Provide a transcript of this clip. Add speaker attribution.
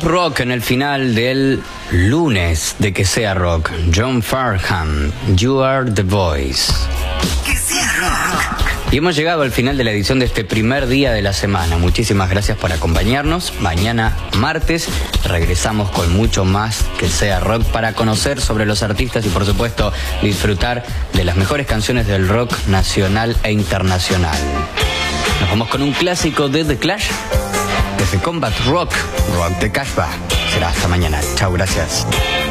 Speaker 1: rock en el final del lunes de Que Sea Rock. John Farnham, You Are The Voice.
Speaker 2: Que sea rock.
Speaker 1: Y hemos llegado al final de la edición de este primer día de la semana. Muchísimas gracias por acompañarnos. Mañana, martes, regresamos con mucho más Que Sea Rock para conocer sobre los artistas y, por supuesto, disfrutar de las mejores canciones del rock nacional e internacional. Nos vamos con un clásico de The Clash, desde Combat Rock, Rock de Casbah. Será hasta mañana. Chao, gracias.